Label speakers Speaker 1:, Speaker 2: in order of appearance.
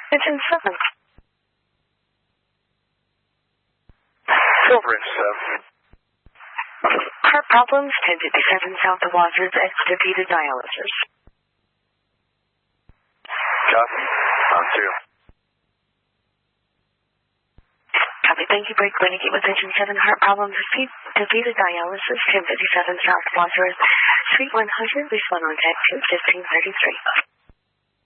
Speaker 1: Engine 7.
Speaker 2: Silver Engine 7.
Speaker 1: Heart problems, 1057 South of Waters, extubated dialysis.
Speaker 2: Copy. On 2.
Speaker 1: Copy, thank you. Break Renegade with Engine 7. Heart problems, extubated dialysis, 1057 South Waters, Suite 100, respond on tag 2, 1533.